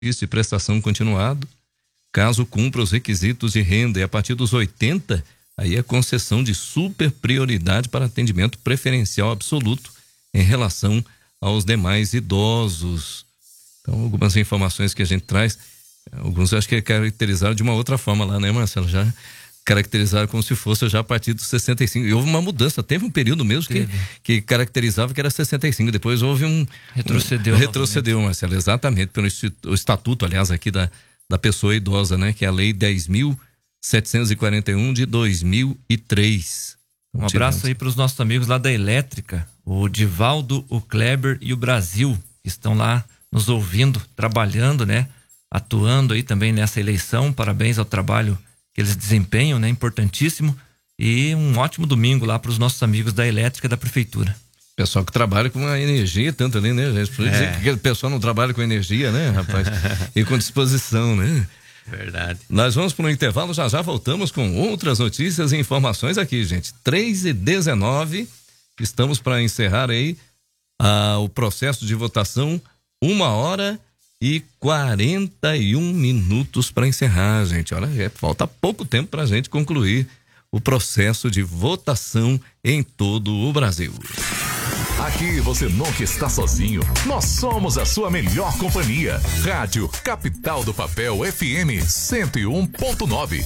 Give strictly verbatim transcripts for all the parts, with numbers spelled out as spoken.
de prestação continuado, caso cumpra os requisitos de renda, e a partir dos oitenta, aí é concessão de super prioridade para atendimento preferencial absoluto em relação aos demais idosos. Então, algumas informações que a gente traz, alguns acho que é caracterizado de uma outra forma lá, né, Marcelo? Já caracterizaram como se fosse já a partir dos sessenta e cinco. E houve uma mudança, teve um período mesmo que, que caracterizava que era sessenta e cinco, depois houve um... Retrocedeu. Um, retrocedeu, Marcelo, exatamente, pelo o estatuto, aliás, aqui da, da pessoa idosa, né, que é a lei dez mil setecentos e quarenta e um de dois mil e três. Um abraço aí para os nossos amigos lá da Elétrica, o Divaldo, o Kleber e o Brasil, que estão lá nos ouvindo, trabalhando, né, atuando aí também nessa eleição. Parabéns ao trabalho que eles desempenham, né? Importantíssimo. E um ótimo domingo lá para os nossos amigos da Elétrica da Prefeitura. Pessoal que trabalha com a energia tanto ali, né? A gente pode dizer que o pessoal não trabalha com energia, né, rapaz? E com disposição, né? Verdade. Nós vamos para um intervalo, já já voltamos com outras notícias e informações aqui, gente. três e dezenove, estamos para encerrar aí ah, o processo de votação, uma hora e quarenta e um minutos para encerrar, gente. Olha, é, falta pouco tempo para a gente concluir o processo de votação em todo o Brasil. Aqui você nunca está sozinho. Nós somos a sua melhor companhia. Rádio Capital do Papel F M cento e um ponto nove.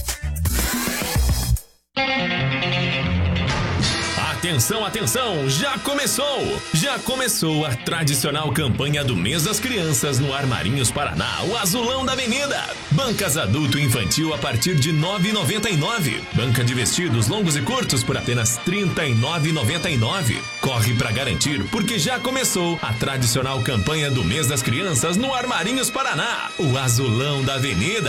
Atenção, atenção, já começou! Já começou a tradicional campanha do Mês das Crianças no Armarinhos Paraná, o Azulão da Avenida. Bancas adulto e infantil a partir de nove reais e noventa e nove centavos. Banca de vestidos longos e curtos por apenas trinta e nove reais e noventa e nove centavos. Corre pra garantir, porque já começou a tradicional campanha do Mês das Crianças no Armarinhos Paraná, o Azulão da Avenida.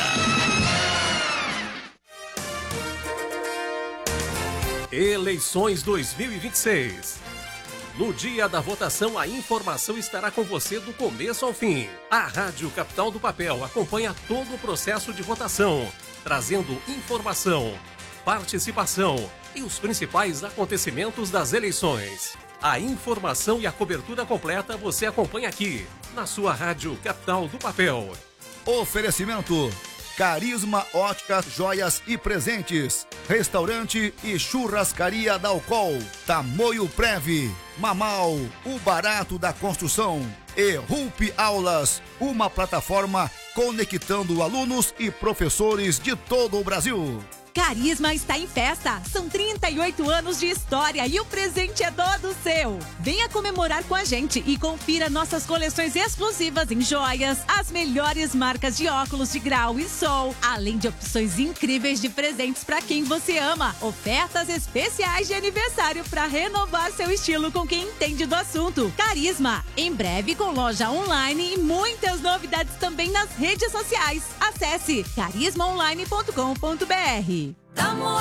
Eleições dois mil e vinte e seis. No dia da votação, a informação estará com você do começo ao fim. A Rádio Capital do Papel acompanha todo o processo de votação, trazendo informação, participação e os principais acontecimentos das eleições. A informação e a cobertura completa você acompanha aqui, na sua Rádio Capital do Papel. Oferecimento: Carisma Óticas, Joias e Presentes, Restaurante e Churrascaria Dalcol, Tamoio Prev, Mamal, o barato da construção, e Rup Aulas, uma plataforma conectando alunos e professores de todo o Brasil. Carisma está em festa. São trinta e oito anos de história e o presente é todo seu. Venha comemorar com a gente e confira nossas coleções exclusivas em joias, as melhores marcas de óculos de grau e sol, além de opções incríveis de presentes para quem você ama. Ofertas especiais de aniversário para renovar seu estilo com quem entende do assunto. Carisma, em breve com loja online e muitas novidades também nas redes sociais. Acesse carisma online ponto com ponto br.